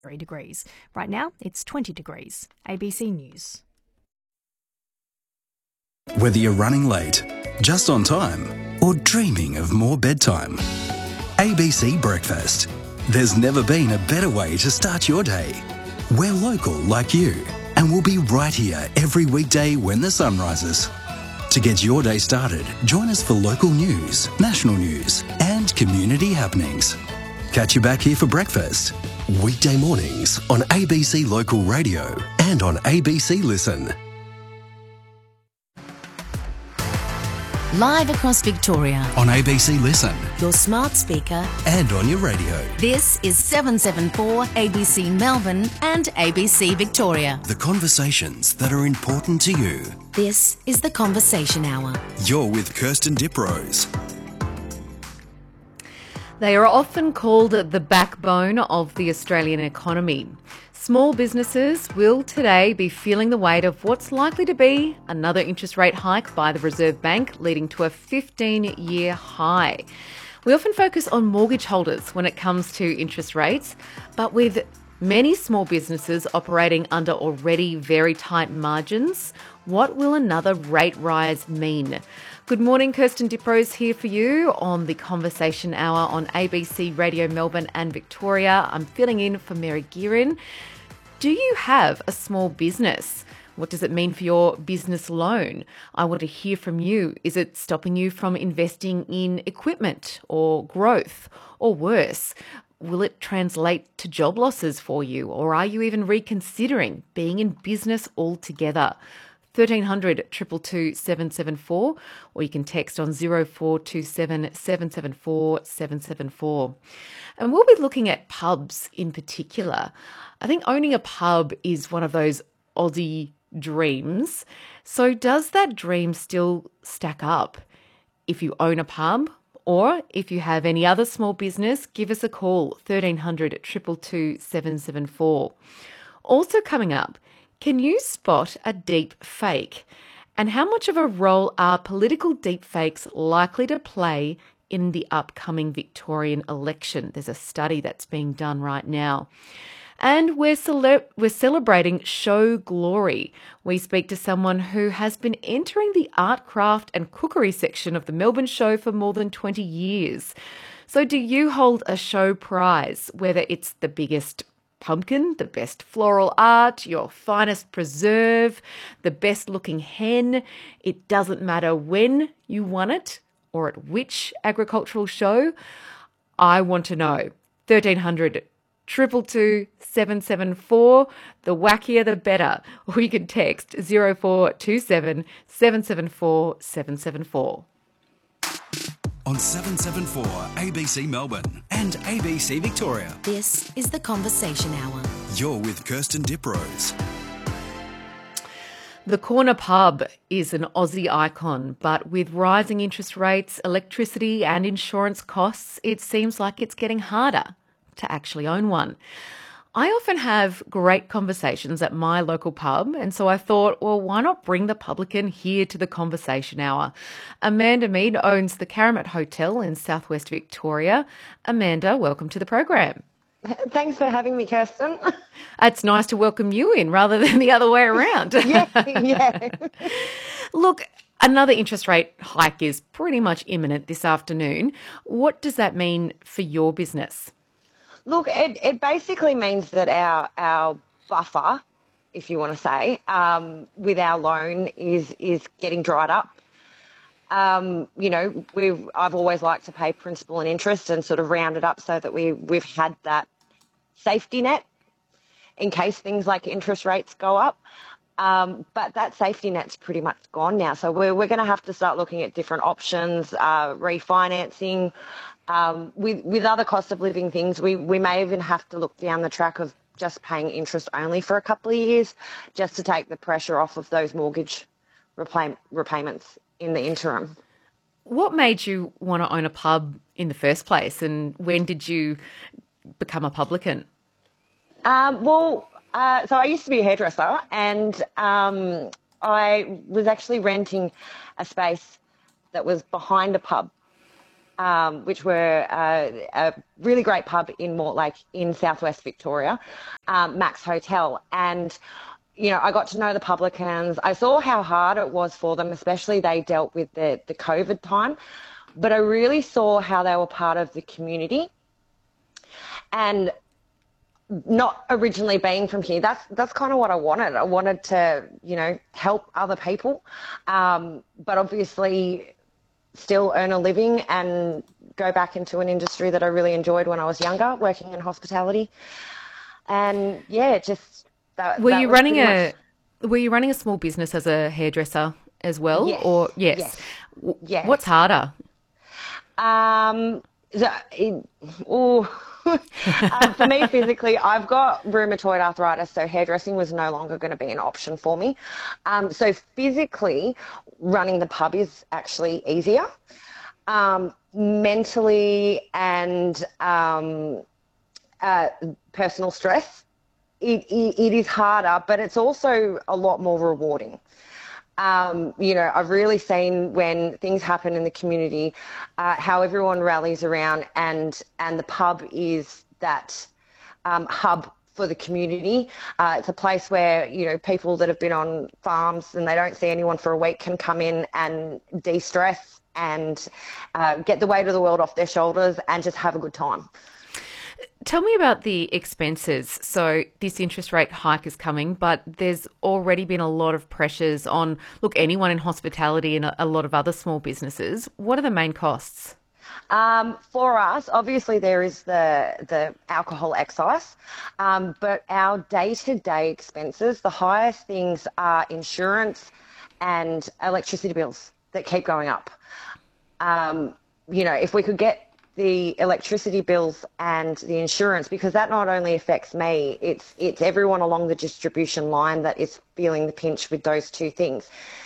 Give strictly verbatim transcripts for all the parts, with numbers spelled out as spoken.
three degrees. Right now, it's twenty degrees. A B C News. Whether you're running late, just on time, or dreaming of more bedtime, A B C Breakfast. There's never been a better way to start your day. We're local like you, and we'll be right here every weekday when the sun rises. To get your day started, join us for local news, national news, and community happenings. Catch you back here for breakfast. Weekday mornings on A B C Local Radio and on A B C Listen. Live across Victoria. On A B C Listen. Your smart speaker. And on your radio. This is seven seven four A B C Melbourne and A B C Victoria. The conversations that are important to you. This is the Conversation Hour. You're with Kirsten Diprose. They are often called the backbone of the Australian economy. Small businesses will today be feeling the weight of what's likely to be another interest rate hike by the Reserve Bank, leading to a fifteen-year high. We often focus on mortgage holders when it comes to interest rates, but with many small businesses operating under already very tight margins, what will another rate rise mean? Good morning, Kirsten Diprose here for you on the Conversation Hour on A B C Radio Melbourne and Victoria. I'm filling in for Mary Gearin. Do you have a small business? What does it mean for your business loan? I want to hear from you. Is it stopping you from investing in equipment or growth? Or worse, will it translate to job losses for you? Or are you even reconsidering being in business altogether? thirteen hundred, two two two, seven seven four, or you can text on zero four two seven, seven seven four, seven seven four. And we'll be looking at pubs in particular. I think owning a pub is one of those Aussie dreams. So does that dream still stack up if you own a pub? Or if you have any other small business, give us a call, thirteen hundred, two two two, seven seven four. Also coming up, can you spot a deep fake? And how much of a role are political deep fakes likely to play in the upcoming Victorian election? There's a study that's being done right now. And we're, cele- we're celebrating Show Glory. We speak to someone who has been entering the art, craft and cookery section of the Melbourne Show for more than twenty years. So do you hold a show prize, whether it's the biggest pumpkin, the best floral art, your finest preserve, the best looking hen? It doesn't matter when you won it or at which agricultural show. I want to know. thirteen hundred, two two two, seven seven four. The wackier the better. Or you can text zero four two seven, seven seven four, seven seven four. On seven seven four A B C Melbourne and A B C Victoria. This is the Conversation Hour. You're with Kirsten Diprose. The Corner Pub is an Aussie icon, but with rising interest rates, electricity and insurance costs, it seems like it's getting harder to actually own one. I often have great conversations at my local pub, and so I thought, well, why not bring the publican here to the Conversation Hour? Amanda Mead owns the Karamat Hotel in southwest Victoria. Amanda, welcome to the program. Thanks for having me, Kirsten. It's nice to welcome you in rather than the other way around. yeah, yeah. Look, another interest rate hike is pretty much imminent this afternoon. What does that mean for your business? Look, it, it basically means that our our buffer, if you want to say, um, with our loan is is getting dried up. Um, you know, we've I've always liked to pay principal and interest and sort of round it up so that we we've had that safety net in case things like interest rates go up. Um, but that safety net's pretty much gone now. So we're we're going to have to start looking at different options, uh, refinancing. Um, with, with other cost of living things, we, we may even have to look down the track of just paying interest only for a couple of years just to take the pressure off of those mortgage repay, repayments in the interim. What made you want to own a pub in the first place, and when did you become a publican? Um, well, uh, so I used to be a hairdresser, and um, I was actually renting a space that was behind a pub. um, which were uh, a really great pub in Mortlake in southwest Victoria, um, Max Hotel. And, you know, I got to know the publicans. I saw how hard it was for them, especially they dealt with the, the COVID time. But I really saw how they were part of the community. And not originally being from here, that's that's kind of what I wanted. I wanted to, you know, help other people, um, but obviously still earn a living and go back into an industry that I really enjoyed when I was younger, working in hospitality. And yeah, just that. Were that you was running pretty a much... Were you running a small business as a hairdresser as well, Yes. or yes? Yes. W- Yes. What's harder? Um, the, it, ooh. um, for me physically, I've got rheumatoid arthritis, so hairdressing was no longer going to be an option for me. Um, so physically, running the pub is actually easier. Um, mentally and um, uh, personal stress, it, it, it is harder, but it's also a lot more rewarding. Um, you know, I've really seen when things happen in the community, uh, how everyone rallies around, and and the pub is that um, hub for the community. Uh, it's a place where, you know, people that have been on farms and they don't see anyone for a week can come in and de-stress and uh, get the weight of the world off their shoulders and just have a good time. Tell me about the expenses. So this interest rate hike is coming, but there's already been a lot of pressures on, look, anyone in hospitality and a, a lot of other small businesses. What are the main costs? Um, for us, obviously there is the the alcohol excise, um, but our day-to-day expenses, the highest things are insurance and electricity bills that keep going up. Um, you know, if we could get the electricity bills and the insurance, because that not only affects me, it's it's everyone along the distribution line that is feeling the pinch with those two things.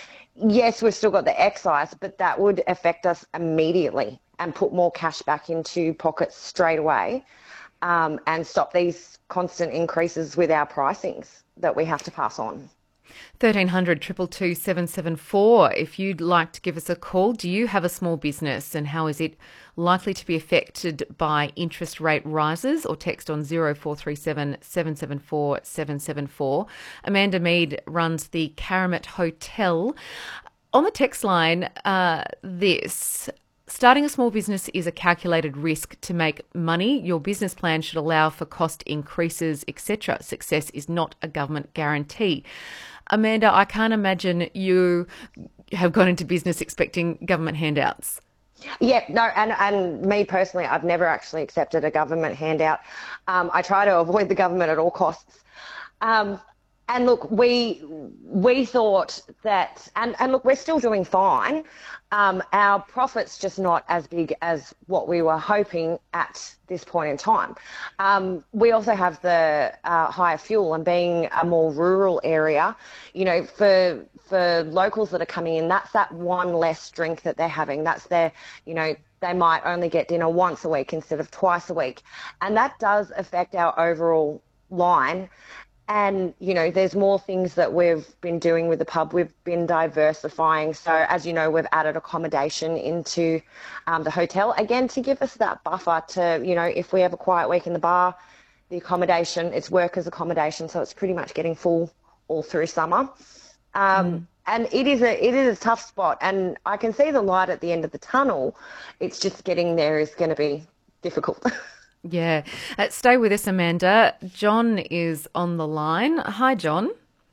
Yes, we've still got the excise, but that would affect us immediately and put more cash back into pockets straight away, um, and stop these constant increases with our pricings that we have to pass on. thirteen hundred, two two two, seven seven four. If you'd like to give us a call, do you have a small business and how is it likely to be affected by interest rate rises? Or text on zero four three seven, seven seven four, seven seven four. Amanda Mead runs the Karamat Hotel. On the text line, uh, this... Starting a small business is a calculated risk to make money. Your business plan should allow for cost increases, et cetera. Success is not a government guarantee. Amanda, I can't imagine you have gone into business expecting government handouts. Yeah, no, and, and me personally, I've never actually accepted a government handout. Um, I try to avoid the government at all costs. Um, and look, we we thought that, and, and look, we're still doing fine. Um, our profit's just not as big as what we were hoping at this point in time. Um, we also have the uh, higher fuel, and being a more rural area, you know, for for locals that are coming in, that's that one less drink that they're having. That's their, you know, they might only get dinner once a week instead of twice a week. And that does affect our overall line. And, you know, there's more things that we've been doing with the pub. We've been diversifying. So, as you know, we've added accommodation into um, the hotel, again, to give us that buffer to, you know, if we have a quiet week in the bar, the accommodation, it's workers' accommodation, so it's pretty much getting full all through summer. Um, mm. And it is a it is a tough spot. And I can see the light at the end of the tunnel. It's just getting there is going to be difficult. Yeah. Uh, stay with us, Amanda. John is on the line. Hi, John.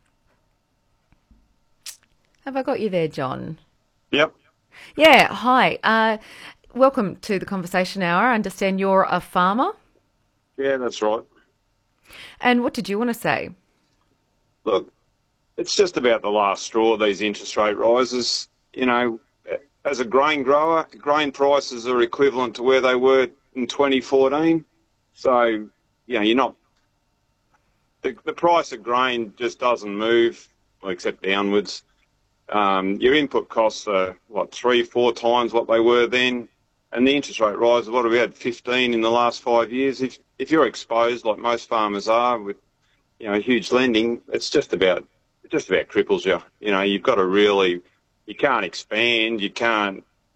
Have I got you there, John? Yep. Yeah, hi. Uh, welcome to the Conversation Hour. I understand you're a farmer. Yeah, that's right. And what did you want to say? Look, it's just about the last straw, these interest rate rises. You know, as a grain grower, grain prices are equivalent to where they were in twenty fourteen, so you know you're not the, the price of grain just doesn't move, well, except downwards. Um, your input costs are what three, four times what they were then, and the interest rate rise. What have we had? fifteen in the last five years. If if you're exposed like most farmers are with you know huge lending, it's just about it just about cripples you. You know you've got to really you can't expand, you can't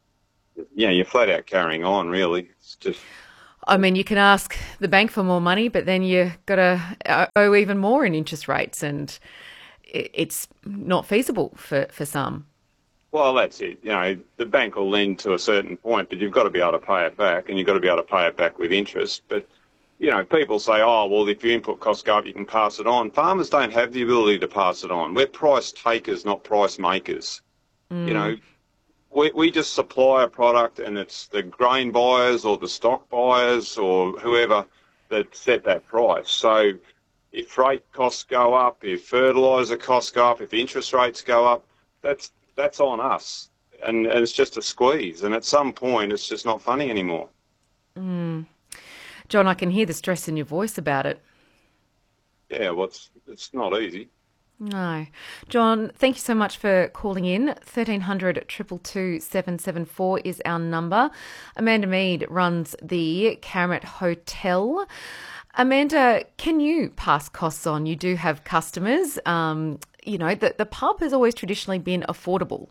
you know, you're flat out carrying on, really. It's just... I mean, you can ask the bank for more money, but then you got to owe even more in interest rates, and it's not feasible for, for some. Well, that's it. You know, the bank will lend to a certain point, but you've got to be able to pay it back, and you've got to be able to pay it back with interest. But, you know, people say, oh, well, if your input costs go up, you can pass it on. Farmers don't have the ability to pass it on. We're price takers, not price makers. Mm. You know, we, we just supply a product, and it's the grain buyers or the stock buyers or whoever that set that price. So if freight costs go up, if fertiliser costs go up, if interest rates go up, that's that's on us. And, and it's just a squeeze. And at some point, it's just not funny anymore. Mm. John, I can hear the stress in your voice about it. Yeah, well, it's, it's not easy. No. John, thank you so much for calling in. thirteen hundred, two two two, seven seven four is our number. Amanda Mead runs the Karamat Hotel. Amanda, can you pass costs on? You do have customers. Um, you know, the, the pub has always traditionally been affordable.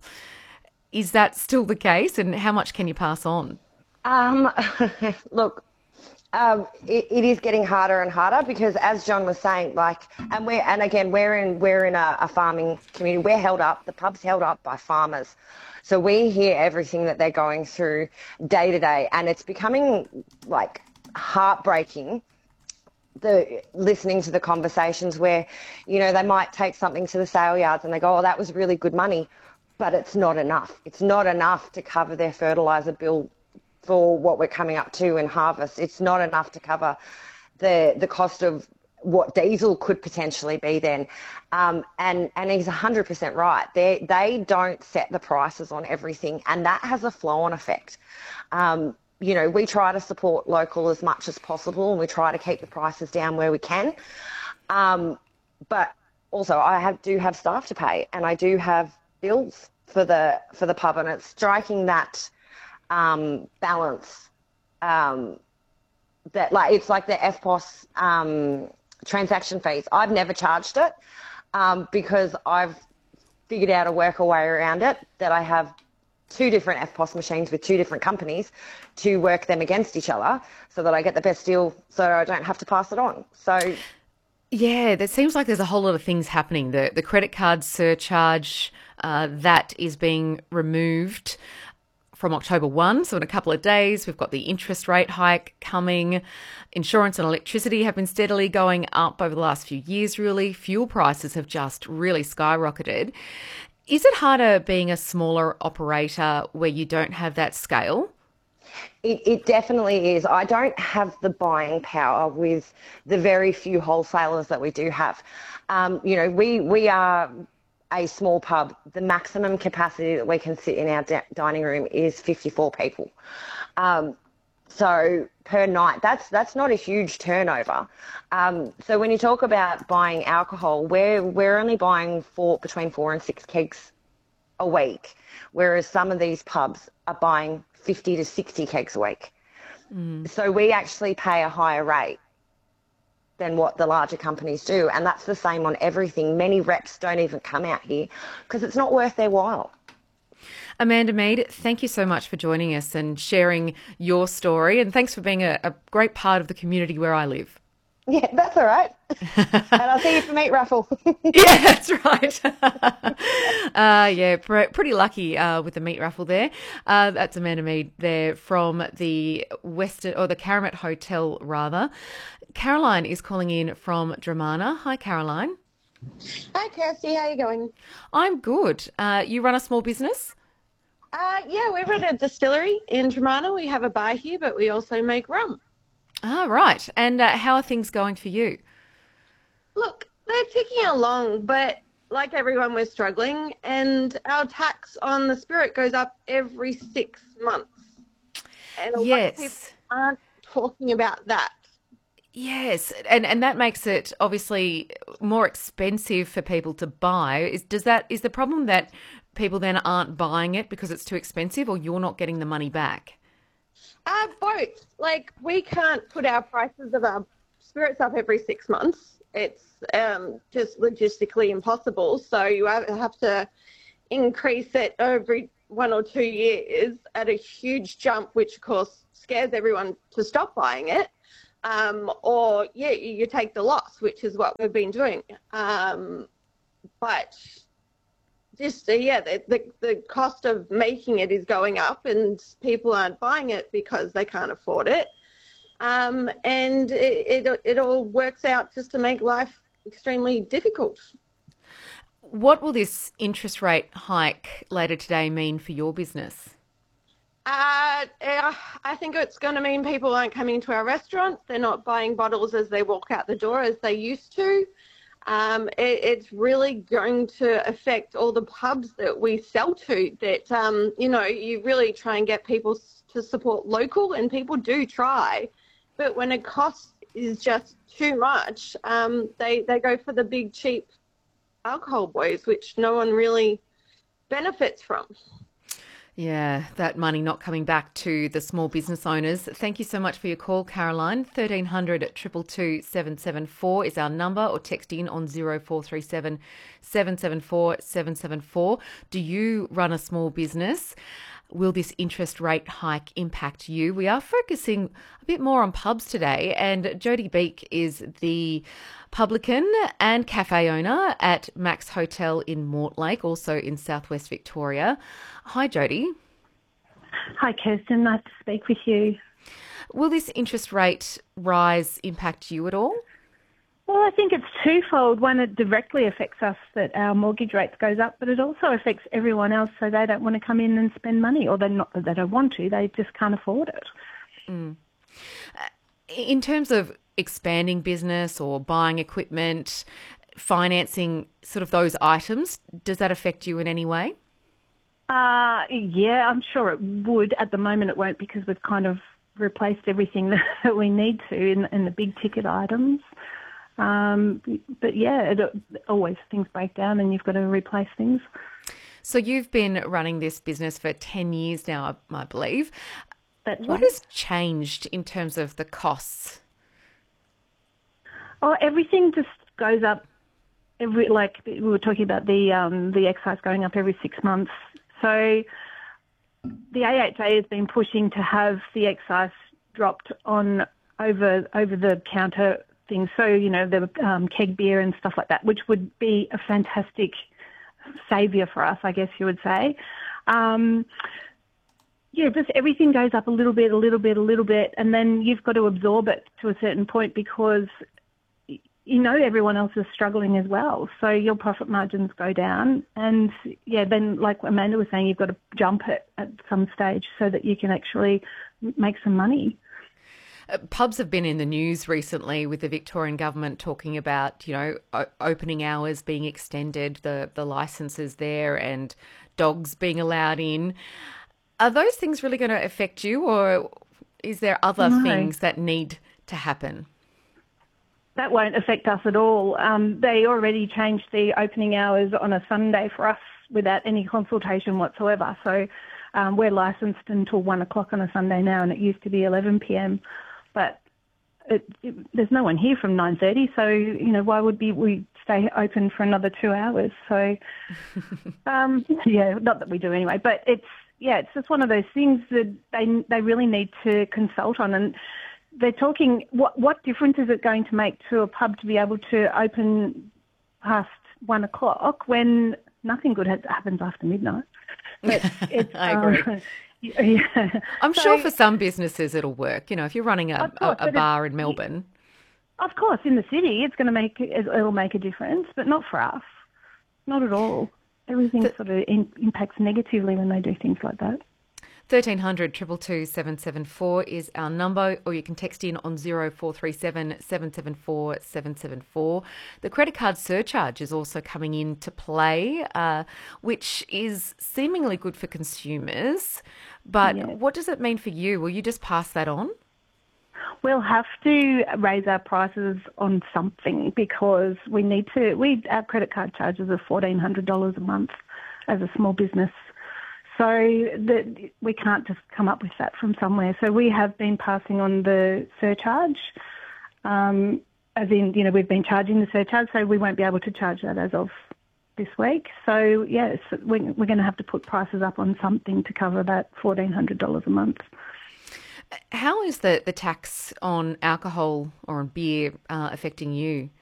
Is that still the case? And how much can you pass on? Um, look, Um, it, it is getting harder and harder because, as John was saying, like, and we're, and again, we're in, we're in a, a farming community. We're held up, the pub's held up by farmers. So we hear everything that they're going through day to day, and it's becoming like heartbreaking, the listening to the conversations where, you know, they might take something to the sale yards and they go, oh, that was really good money, but it's not enough. It's not enough to cover their fertiliser bill for what we're coming up to in harvest. It's not enough to cover the the cost of what diesel could potentially be then. Um, and, and he's one hundred percent right. They they don't set the prices on everything, and that has a flow-on effect. Um, you know, we try to support local as much as possible, and we try to keep the prices down where we can. Um, but also I have do have staff to pay, and I do have bills for the for the pub, and it's striking that Um, balance um, that, like, it's like the F P O S um, transaction fees. I've never charged it um, because I've figured out a work a way around it, that I have two different F P O S machines with two different companies to work them against each other so that I get the best deal so I don't have to pass it on. So yeah, there seems like there's a whole lot of things happening. The, the credit card surcharge, uh, that is being removed from October first, so in a couple of days. We've got the interest rate hike coming. Insurance and electricity have been steadily going up over the last few years, really. Fuel prices have just really skyrocketed. Is it harder being a smaller operator where you don't have that scale? It, it definitely is. I don't have the buying power with the very few wholesalers that we do have. Um, you know, we, we are a small pub. The maximum capacity that we can sit in our d- dining room is fifty-four people. Um, so per night, that's that's not a huge turnover. Um, so when you talk about buying alcohol, we're we're only buying four between four and six kegs a week, whereas some of these pubs are buying fifty to sixty kegs a week. Mm. So we actually pay a higher rate than what the larger companies do. And that's the same on everything. Many reps don't even come out here because it's not worth their while. Amanda Mead, thank you so much for joining us and sharing your story. And thanks for being a, a great part of the community where I live. Yeah, that's all right. And I'll see you for meat raffle. Yeah, that's right. uh, yeah, pr- pretty lucky uh, with the meat raffle there. Uh, that's Amanda Mead there from the Western, or the Karamat Hotel rather. Caroline is calling in from Dramana. Hi, Caroline. Hi, Kirsty. How are you going? I'm good. Uh, you run a small business? Uh, yeah, we run a distillery in Dramana. We have a bar here, but we also make rum. Ah, right. And uh, how are things going for you? Look, they're ticking along, but like everyone, we're struggling, and our tax on the spirit goes up every six months. And a yes. lot of people aren't talking about that. Yes, and and that makes it obviously more expensive for people to buy. Is does that is the problem that people then aren't buying it because it's too expensive, or you're not getting the money back? Uh, both. Like, we can't put our prices of our spirits up every six months. It's um, just logistically impossible. So you have to increase it every one or two years at a huge jump, which of course scares everyone to stop buying it. Um, or, yeah, you take the loss, which is what we've been doing. Um, but just, uh, yeah, the, the, the cost of making it is going up and people aren't buying it because they can't afford it. Um, and it, it, it all works out just to make life extremely difficult. What will this interest rate hike later today mean for your business? Uh, I think it's going to mean people aren't coming to our restaurants. They're not buying bottles as they walk out the door as they used to. Um, it, it's really going to affect all the pubs that we sell to that, um, you know, you really try and get people to support local, and people do try. But when it costs is just too much, um, they, they go for the big, cheap alcohol boys, which no one really benefits from. Yeah, that money not coming back to the small business owners. Thank you so much for your call, Caroline. thirteen hundred two two two seven seven four is our number, or text in on zero four three seven seven seven four seven seven four. Do you run a small business? Will this interest rate hike impact you? We are focusing a bit more on pubs today, and Jody Beek is the publican and cafe owner at Max Hotel in Mortlake, also in southwest Victoria. Hi, Jody. Hi, Kirsten. Nice to speak with you. Will this interest rate rise impact you at all? Well, I think it's twofold. One, it directly affects us that our mortgage rates goes up, but it also affects everyone else, so they don't want to come in and spend money, or they're not that they don't want to, they just can't afford it. Mm. In terms of expanding business or buying equipment, financing sort of those items, does that affect you in any way? Uh, yeah, I'm sure it would. At the moment it won't, because we've kind of replaced everything that we need to in, in the big ticket items. Um, but yeah, it, always things break down and you've got to replace things. So you've been running this business for ten years now, I believe. That's what right. has changed in terms of the costs? Oh, everything just goes up. Every like we were talking about the um, the excise going up every six months. So the A H A has been pushing to have the excise dropped on over over the counter things. So, you know, the um, keg beer and stuff like that, which would be a fantastic saviour for us, I guess you would say. Um, yeah, just everything goes up a little bit, a little bit, a little bit, and then you've got to absorb it to a certain point, because you know everyone else is struggling as well. So your profit margins go down, and yeah, then like Amanda was saying, you've got to jump it at some stage so that you can actually make some money. Uh, pubs have been in the news recently with the Victorian government talking about, you know, o- opening hours being extended, the, the licences there, and dogs being allowed in. Are those things really going to affect you, or is there other No. things that need to happen? That won't affect us at all. Um, they already changed the opening hours on a Sunday for us without any consultation whatsoever. So um, we're licensed until one o'clock on a Sunday now, and it used to be eleven p.m. But it, it, there's no one here from nine thirty, so, you know, why would we, we stay open for another two hours? So, um, yeah, not that we do anyway, but it's, yeah, it's just one of those things that they they really need to consult on. And they're talking, what what difference is it going to make to a pub to be able to open past one o'clock when nothing good has, happens after midnight? But it's, I agree. Um, yeah. I'm So- sure for some businesses it'll work. You know, if you're running a, Of course, a, a but bar it's- in Melbourne. Of course, in the city, it's going to make it'll make a difference, but not for us, not at all. Everything The- sort of in, impacts negatively when they do things like that. thirteen hundred two two two seven seven four is our number, or you can text in on zero four three seven seven seven four seven seven four. The credit card surcharge is also coming into play, uh, which is seemingly good for consumers. But Yeah. what does it mean for you? Will you just pass that on? We'll have to raise our prices on something, because we need to. We our credit card charges are fourteen hundred dollars a month as a small business. So the, we can't just come up with that from somewhere. So we have been passing on the surcharge, um, as in, you know, we've been charging the surcharge, so we won't be able to charge that as of this week. So, yes, we're, we're going to have to put prices up on something to cover that fourteen hundred dollars a month. How is the, the tax on alcohol or on beer uh, affecting you?